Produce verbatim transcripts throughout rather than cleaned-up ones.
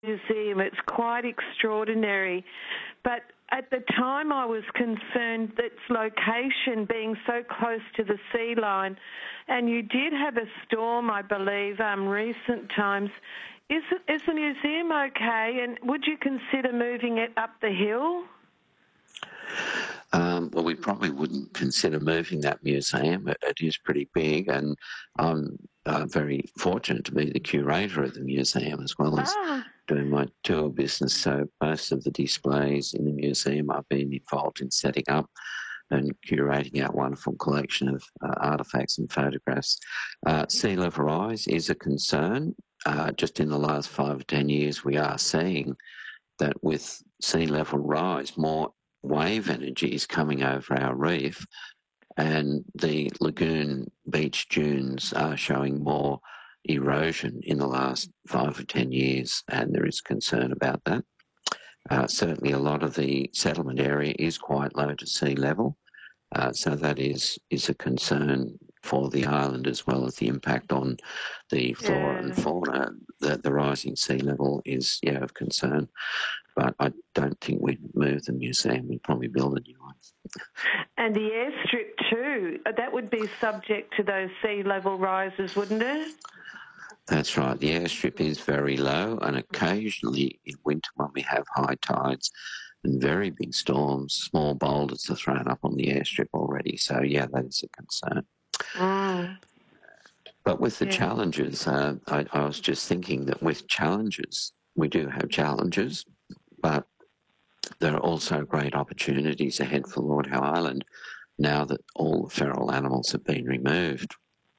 museum. It's quite extraordinary. But at the time I was concerned that its location being so close to the sea line, and you did have a storm, I believe, um, recent times. Is, is the museum okay, and would you consider moving it up the hill? Um, well, we probably wouldn't consider moving that museum. It, it is pretty big, and I'm uh, very fortunate to be the curator of the museum as well as Ah. doing my tour business. So most of the displays in the museum I've been involved in setting up and curating our wonderful collection of uh, artefacts and photographs. Uh, sea level rise is a concern. Uh, just in the last five or ten years, we are seeing that with sea level rise, more wave energy is coming over our reef, and the lagoon beach dunes are showing more erosion in the last five or ten years, and there is concern about that. Uh, certainly a lot of the settlement area is quite low to sea level, uh, so that is, is a concern for the island, as well as the impact on the flora Yeah. and fauna. The, the rising sea level is, yeah, of concern. But I don't think we'd move the museum. We'd probably build a new one. And the airstrip too, that would be subject to those sea level rises, wouldn't it? That's right. The airstrip is very low, and occasionally in winter when we have high tides and very big storms, small boulders are thrown up on the airstrip already. So, yeah, that is a concern. Mm. But with the Yeah. challenges, uh, I, I was just thinking that with challenges, we do have challenges, but there are also great opportunities ahead for Lord Howe Island now that all the feral animals have been removed.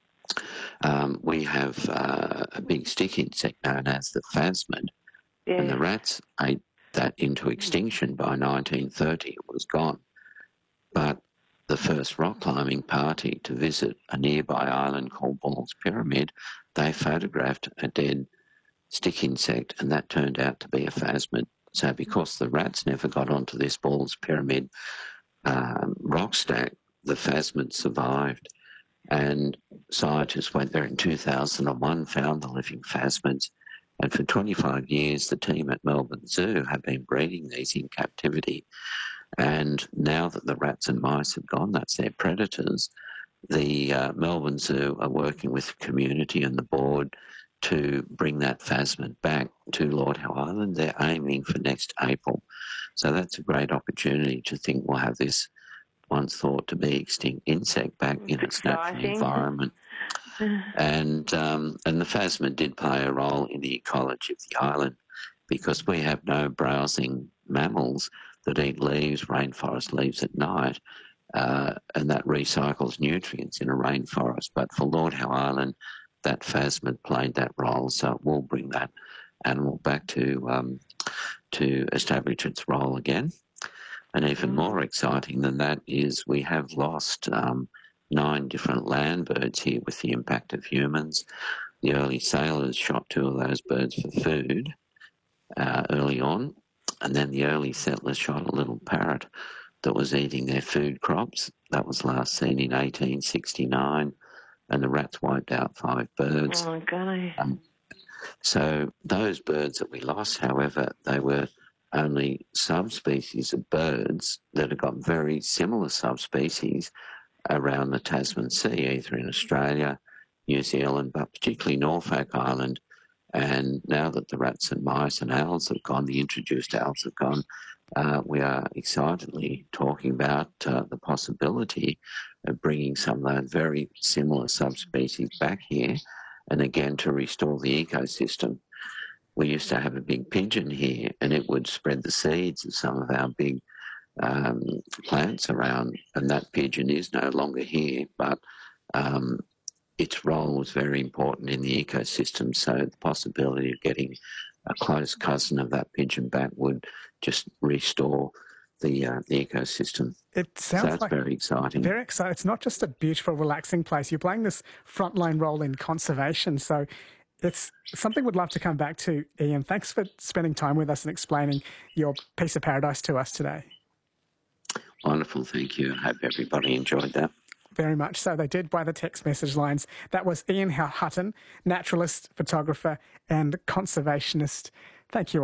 Um, we have uh, a big stick insect known as the phasmid, Yeah. and the rats ate that into extinction by nineteen thirty. It was gone. But the first rock climbing party to visit a nearby island called Ball's Pyramid, they photographed a dead stick insect, and that turned out to be a phasmid. So because the rats never got onto this Ball's Pyramid um, rock stack, the phasmid survived. And scientists went there in two thousand one, found the living phasmids, and for twenty-five years the team at Melbourne Zoo have been breeding these in captivity. And now that the rats and mice have gone, that's their predators, the uh, Melbourne Zoo are working with the community and the board to bring that phasmid back to Lord Howe Island. They're aiming for next April. So that's a great opportunity to think we'll have this once thought to be extinct insect back It's in its exciting. natural environment. and um, and the phasmid did play a role in the ecology of the island, because we have no browsing mammals that eat leaves, rainforest leaves at night, uh, and that recycles nutrients in a rainforest. But for Lord Howe Island, that phasmid played that role, so it will bring that animal back to um, to establish its role again. And even mm. more exciting than that is we have lost um, nine different land birds here with the impact of humans. The early sailors shot two of those birds for food uh, early on, and then the early settlers shot a little parrot that was eating their food crops. That was last seen in eighteen sixty-nine, and the rats wiped out five birds. Oh, golly. Um, so those birds that we lost, however, they were only subspecies of birds that have got very similar subspecies around the Tasman Sea, either in Australia, New Zealand, but particularly Norfolk Island. And now that the rats and mice and owls have gone, the introduced owls have gone, uh, we are excitedly talking about uh, the possibility of bringing some of those very similar subspecies back here, and again to restore the ecosystem. We used to have a big pigeon here, and it would spread the seeds of some of our big um, plants around, and that pigeon is no longer here, but um, its role was very important in the ecosystem, so the possibility of getting a close cousin of that pigeon back would just restore the uh, the ecosystem. It sounds so that's like very exciting. Very exciting. It's not just a beautiful, relaxing place. You're playing this frontline role in conservation, so it's something we'd love to come back to. Ian, thanks for spending time with us and explaining your piece of paradise to us today. Wonderful, thank you. I hope everybody enjoyed that. Very much so. They did by the text message lines. That was Ian Hutton, naturalist, photographer and conservationist. Thank you.